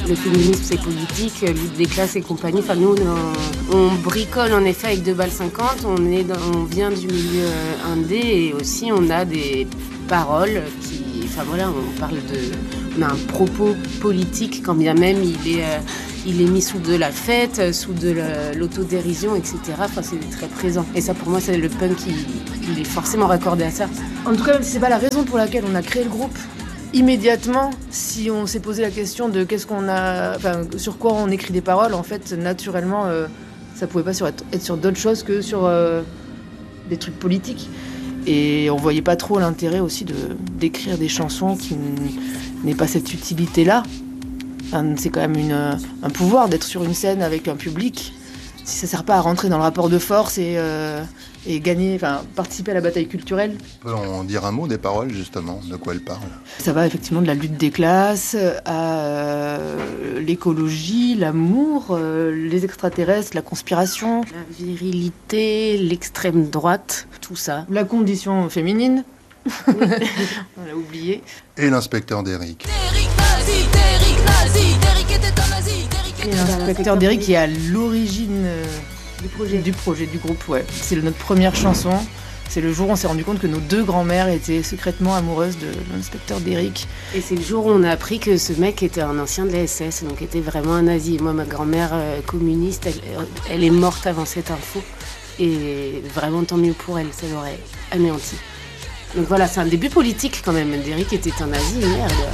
le féminisme c'est politique, lutte des classes et compagnie. Enfin, nous, on bricole en effet avec 2 balles 50, on vient du milieu indé et aussi on a des paroles qui... Enfin voilà, on a un propos politique quand bien même il est mis sous de la fête, sous de l'autodérision, etc. Enfin, c'est très présent. Et ça, pour moi, c'est le punk il est forcément raccordé à ça. En tout cas, même si c'est pas la raison pour laquelle on a créé le groupe, immédiatement, si on s'est posé la question de sur quoi on écrit des paroles, en fait, naturellement, ça pouvait pas être sur d'autres choses que sur des trucs politiques. Et on voyait pas trop l'intérêt aussi d'écrire des chansons qui n'aient pas cette utilité-là. C'est quand même un pouvoir d'être sur une scène avec un public. Si ça sert pas à rentrer dans le rapport de force et gagner, participer à la bataille culturelle. On peut en dire un mot des paroles, justement, de quoi elles parlent. Ça va effectivement de la lutte des classes à l'écologie, l'amour, les extraterrestres, la conspiration. La virilité, l'extrême droite, tout ça. La condition féminine. On l'a oublié. Et l'inspecteur Derrick. Et l'inspecteur Derrick qui est à l'origine du projet du groupe. Ouais. C'est notre première chanson. C'est le jour où on s'est rendu compte que nos 2 grands-mères étaient secrètement amoureuses de l'inspecteur Derrick. Et c'est le jour où on a appris que ce mec était un ancien de la SS, donc était vraiment un nazi. Moi, ma grand-mère communiste, elle est morte avant cette info. Et vraiment, tant mieux pour elle, ça l'aurait anéanti. Donc voilà, c'est un début politique quand même. Derrick était un nazi, merde.